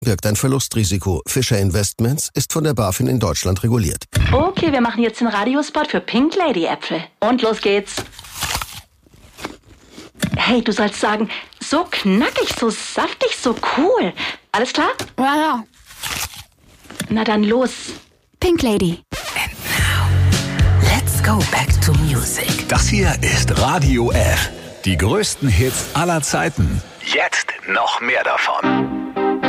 birgt ein Verlustrisiko. Fischer Investments ist von der BaFin in Deutschland reguliert. Okay, wir machen jetzt den Radiospot für Pink Lady Äpfel. Und los geht's. Hey, du sollst sagen, so knackig, so saftig, so cool. Alles klar? Ja. Na dann los. Pink Lady. And now, let's go back to music. Das hier ist Radio F. Die größten Hits aller Zeiten. Jetzt noch mehr davon.